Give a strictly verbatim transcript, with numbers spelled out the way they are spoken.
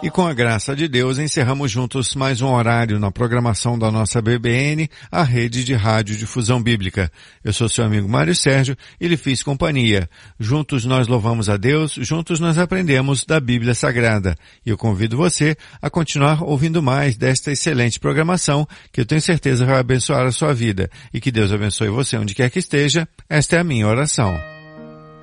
E com a graça de Deus, encerramos juntos mais um horário na programação da nossa B B N, a rede de rádio difusão bíblica. Eu sou seu amigo Mário Sérgio e lhe fiz companhia. Juntos nós louvamos a Deus, juntos nós aprendemos da Bíblia Sagrada. E eu convido você a continuar ouvindo mais desta excelente programação, que eu tenho certeza vai abençoar a sua vida. E que Deus abençoe você onde quer que esteja. Esta é a minha oração.